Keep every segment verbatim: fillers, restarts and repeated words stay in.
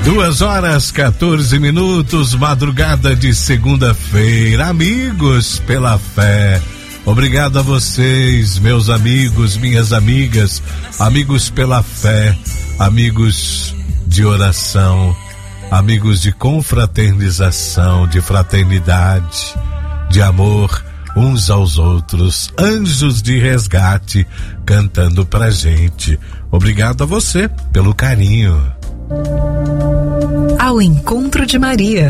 Duas horas, quatorze minutos, madrugada de segunda-feira. Amigos pela fé, obrigado a vocês, meus amigos, minhas amigas, amigos pela fé, amigos de oração, amigos de confraternização, de fraternidade, de amor uns aos outros, anjos de resgate cantando pra gente. Obrigado a você pelo carinho. Ao encontro de Maria,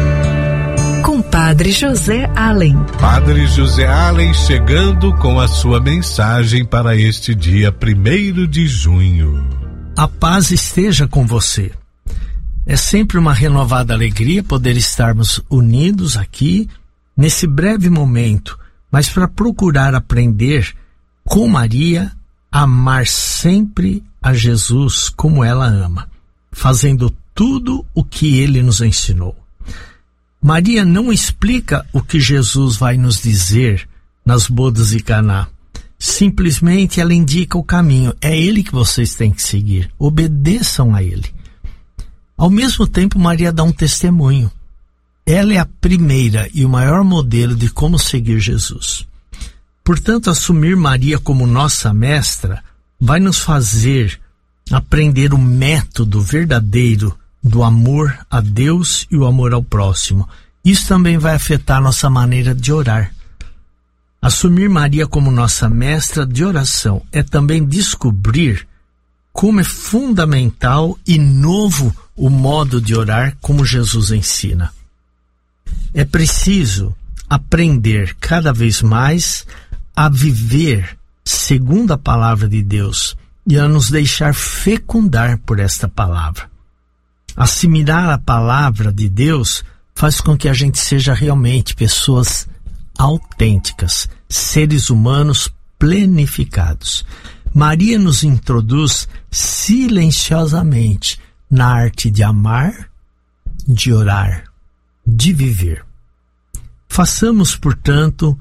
com Padre José Allen. Padre José Allen chegando com a sua mensagem para este dia primeiro de junho. A paz esteja com você. É sempre uma renovada alegria poder estarmos unidos aqui nesse breve momento, mas para procurar aprender com Maria a amar sempre a Jesus como ela ama, fazendo tudo o que ele nos ensinou. Maria não explica o que Jesus vai nos dizer nas bodas de Caná. Simplesmente ela indica o caminho. É ele que vocês têm que seguir. Obedeçam a ele. Ao mesmo tempo, Maria dá um testemunho. Ela é a primeira e o maior modelo de como seguir Jesus. Portanto, assumir Maria como nossa mestra vai nos fazer aprender o método verdadeiro do amor a Deus e o amor ao próximo. Isso também vai afetar nossa maneira de orar. Assumir Maria como nossa mestra de oração é também descobrir como é fundamental e novo o modo de orar como Jesus ensina. É preciso aprender cada vez mais a viver segundo a palavra de Deus e a nos deixar fecundar por esta palavra. Assimilar a palavra de Deus faz com que a gente seja realmente pessoas autênticas, seres humanos plenificados. Maria nos introduz silenciosamente na arte de amar, de orar, de viver. Façamos, portanto,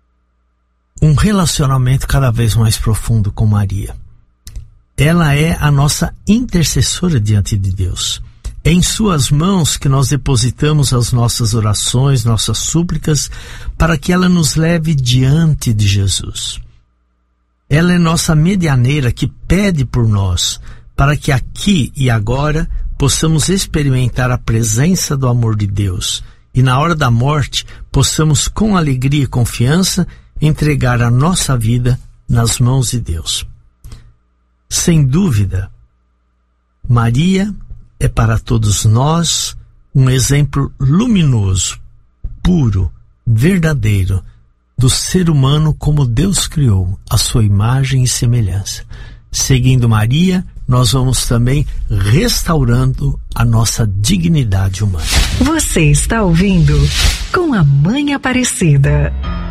um relacionamento cada vez mais profundo com Maria. Ela é a nossa intercessora diante de Deus. É em suas mãos que nós depositamos as nossas orações, nossas súplicas, para que ela nos leve diante de Jesus. Ela é nossa medianeira que pede por nós, para que aqui e agora possamos experimentar a presença do amor de Deus e na hora da morte possamos com alegria e confiança entregar a nossa vida nas mãos de Deus. Sem dúvida, Maria é para todos nós um exemplo luminoso, puro, verdadeiro, do ser humano como Deus criou, a sua imagem e semelhança. Seguindo Maria, nós vamos também restaurando a nossa dignidade humana. Você está ouvindo Com a Mãe Aparecida.